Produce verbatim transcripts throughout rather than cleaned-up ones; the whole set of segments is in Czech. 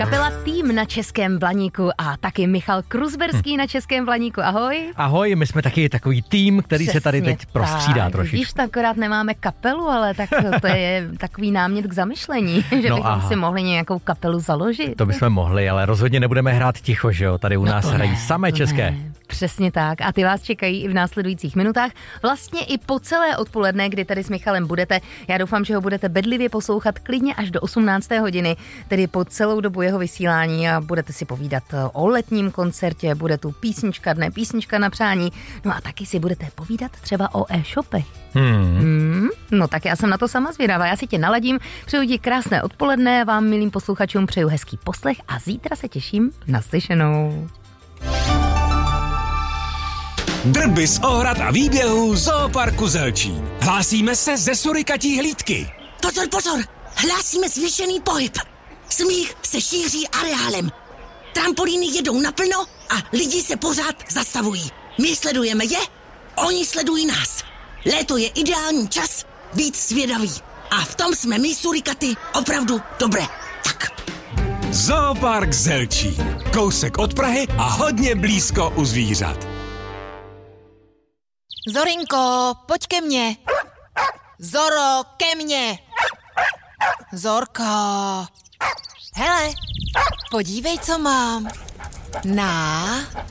Kapela Tým na Českém Blaníku a taky Michal Kruzberský hm. na Českém Blaníku. Ahoj. Ahoj, my jsme taky takový tým, který Přesně se tady teď prostřídá tak. trošičku. Víš, akorát nemáme kapelu, ale tak to je takový námět k zamyšlení, že no bychom aha. si mohli nějakou kapelu založit. To bychom mohli, ale rozhodně nebudeme hrát ticho, že jo? Tady u no nás hrají samé české. Ne. Přesně tak. A ty vás čekají i v následujících minutách. Vlastně i po celé odpoledne, kdy tady s Michalem budete. Já doufám, že ho budete bedlivě poslouchat klidně až do osmnácté hodiny, tedy po celou dobu jeho vysílání a budete si povídat o letním koncertě, bude tu písnička dne, písnička na přání. No a taky si budete povídat třeba o e-shopech. Hmm. Hmm, no tak já jsem na to sama zvědavá. Já si tě naladím, přeju ti krásné odpoledne, vám milým posluchačům přeju hezký poslech a zítra se těším na slyšenou. Drby z ohrad a výběhů Zooparku Zelčín. Hlásíme se ze surikatí hlídky. Pozor, pozor, hlásíme zvýšený pohyb. Smích se šíří areálem. Trampolíny jedou naplno a lidi se pořád zastavují. My sledujeme je, oni sledují nás. Léto je ideální čas být svědavý. A v tom jsme my surikaty opravdu dobré. Tak. Zoopark Zelčín. Kousek od Prahy a hodně blízko u zvířat. Zorinko, pojď ke mně. Zoro, ke mně. Zorko. Hele, podívej, co mám. Na.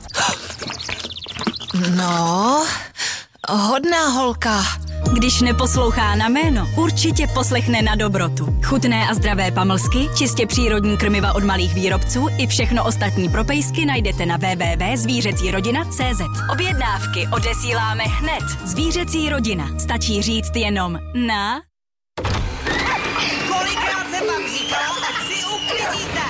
No, hodná holka. Když neposlouchá na jméno, určitě poslechne na dobrotu. Chutné a zdravé pamlsky, čistě přírodní krmiva od malých výrobců i všechno ostatní pro pejsky najdete na w w w tečka zvířecí rodina tečka c z. Objednávky odesíláme hned. Zvířecí rodina. Stačí říct jenom na... Kolikrát jsem vám říkala, ať si uklidníte.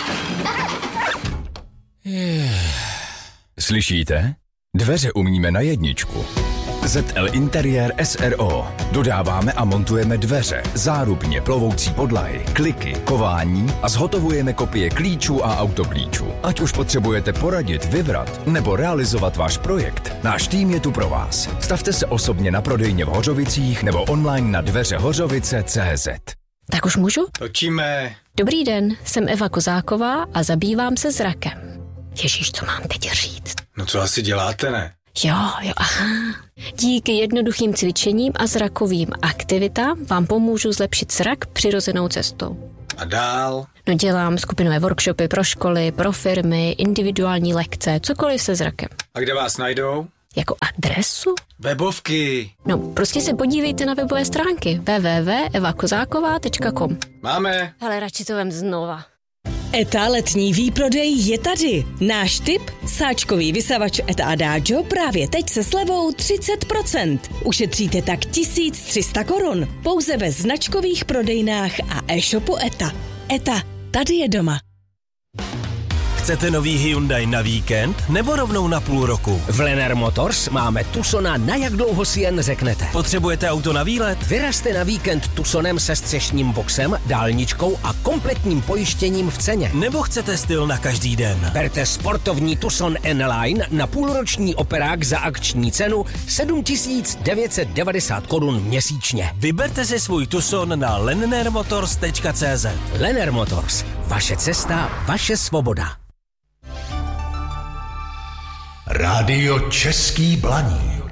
Slyšíte? Dveře umíme na jedničku. zet el Interiér es er o. Dodáváme a montujeme dveře, zárubně plovoucí podlahy, kliky, kování a zhotovujeme kopie klíčů a autoklíčů. Ať už potřebujete poradit, vybrat nebo realizovat váš projekt, náš tým je tu pro vás. Stavte se osobně na prodejně v Hořovicích nebo online na dveře hořovice tečka cé zet. Tak už můžu? Točíme. Dobrý den, jsem Eva Kozáková a zabývám se zrakem. Ježíš, co mám teď říct? No co asi děláte, ne? Jo, jo, aha. Díky jednoduchým cvičením a zrakovým aktivitám vám pomůžu zlepšit zrak přirozenou cestou. A dál? No dělám skupinové workshopy pro školy, pro firmy, individuální lekce, cokoliv se zrakem. A kde vás najdou? Jako adresu? Webovky. No, prostě se podívejte na webové stránky w w w tečka eva kozáková tečka com. Máme. Hele, radši to vem znova. ETA letní výprodej je tady. Náš tip, sáčkový vysavač ETA Adagio právě teď se slevou třicet procent. Ušetříte tak tisíc tři sta korun. Pouze ve značkových prodejnách a e-shopu ETA. ETA, tady je doma. Chcete nový Hyundai na víkend nebo rovnou na půl roku? V Lennar Motors máme Tucsona na jak dlouho si jen řeknete. Potřebujete auto na výlet? Vyrazte na víkend Tucsonem se střešním boxem, dálničkou a kompletním pojištěním v ceně. Nebo chcete styl na každý den? Berte sportovní Tucson N-Line na půlroční operák za akční cenu sedm tisíc devět set devadesát korun měsíčně. Vyberte si svůj Tucson na lennar motors tečka cé zet. Lennar Motors. Vaše cesta, vaše svoboda. Rádio Český Blaník.